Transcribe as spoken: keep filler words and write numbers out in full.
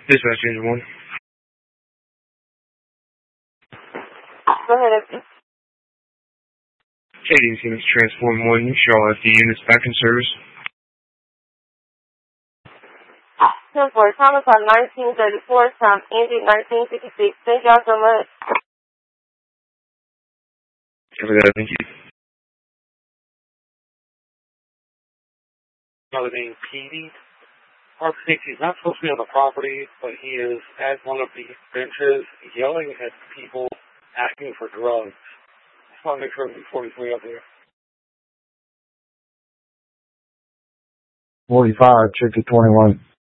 Dispatch engine one. Go ahead. K D C Units Transform one, Charlotte F D units back in service. ten four, Thomas on nineteen thirty-four, Tom Andy nineteen fifty-six. Thank y'all so much. Copy that, thank you. Another name, Petey. Our Petey's not supposed to be on the property, but he is at one of the benches yelling at people asking for drugs. Just want to make sure before he's way up there. forty-five, Chicken twenty-one.